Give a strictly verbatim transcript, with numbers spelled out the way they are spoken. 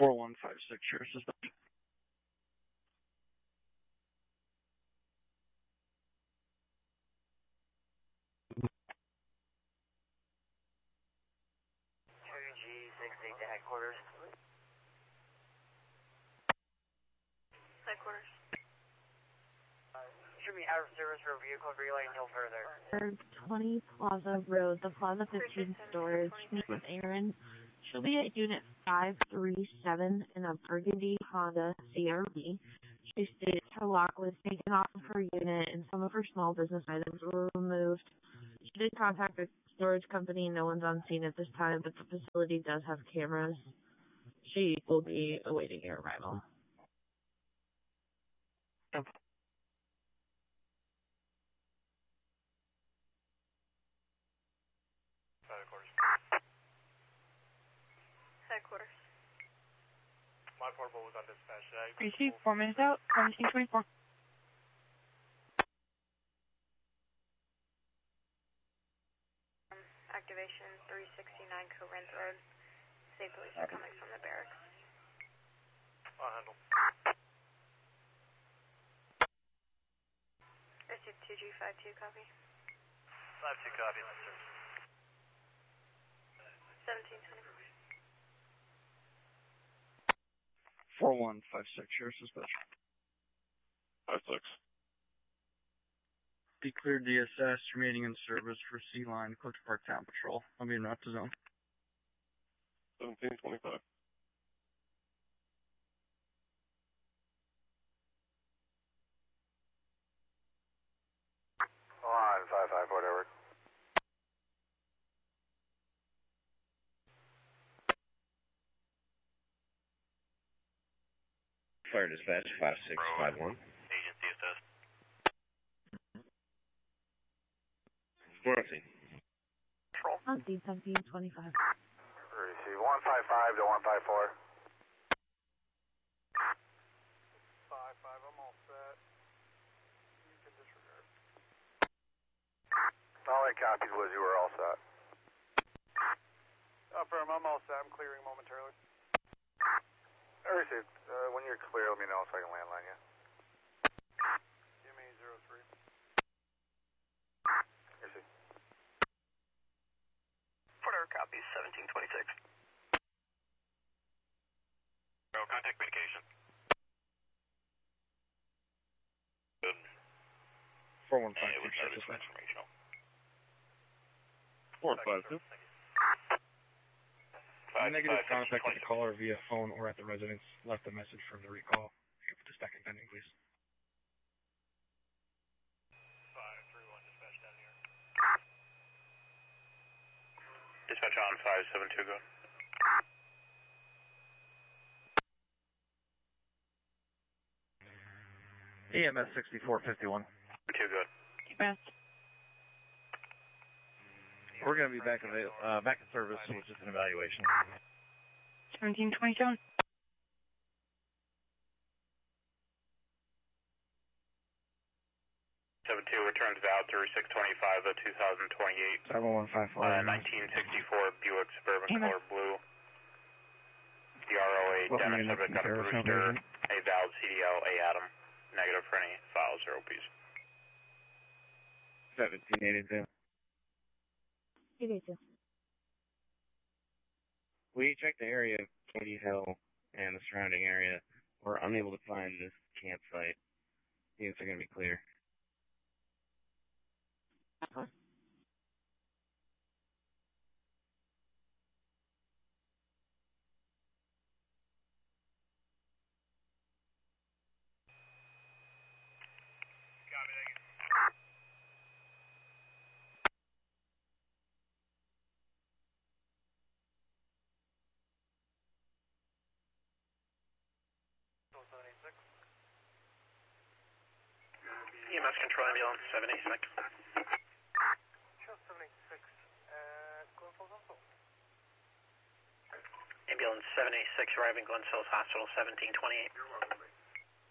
four one five six, your suspect. two G sixty to headquarters. Headquarters. Should be out of service for vehicle relay until further. twenty Plaza Road, the Plaza fifteen storage. Meet with Aaron. She'll be at Unit five three seven in a burgundy Honda C R V. She states her lock was taken off of her unit and some of her small business items were removed. She did contact the storage company. No one's on scene at this time, but the facility does have cameras. She will be awaiting your arrival. Yep. Headquarters. Headquarters. My portable was on dispatch today. Receive, four minutes out, seventeen twenty-four. Activation three sixty-nine Corinth Road. State police are coming from the barracks. I'll handle. Receive two G fifty-two, copy. five two copy, yes, sir. seventeen twenty-four. four one five six, your suspect. five six. Declared D S S, remaining in service for C-Line, Clifton Park Town Patrol. I'll be in route to zone. seventeen twenty-five. On five five, whatever. Fire dispatch five six five one. Agent D S S. We're on scene. Control. seventeen seventeen twenty-five. Receive one five five to one five four. five five, I'm all set. You can disregard. All I copied was you were all set. Affirm, I'm all set. I'm clearing momentarily. I received. Uh, when you're clear, let me know so I can landline you. Give me zero three. Received. Porter copy seventeen twenty-six. No contact communication. Good. four one five Hey, six, what's your this suspect. informational? four five two. Negative contact with the caller via phone or at the residence. Left a message from the recall. Give it to spec and pending, please. five three one, dispatch down here. Dispatch on five seven two, go. E M S sixty-four fifty-one. Two, good. Best. We're going to be back in, uh, back in service, so it's just an evaluation. seventeen twenty-seven. seven two returns valid thirty-six twenty-five of two thousand twenty-eight. seven one five four. Uh, nineteen sixty-four Buick Suburban Amen. color blue. D R O A Welcome Dennis, to subject got a Service Brewster, Operation. A valid C D L, A Adam. Negative for any file, zero piece. seventeen eighty-two. eighty-two. We checked the area of Katy Hill and the surrounding area. We're unable to find this campsite. Units are going to be clear. Uh-huh. Copy, thank you. E M S control ambulance seven eighty-six. seven eighty-six at Glenville Hospital. Ambulance seven eighty-six arriving Glen Hills Hospital seventeen twenty-eight.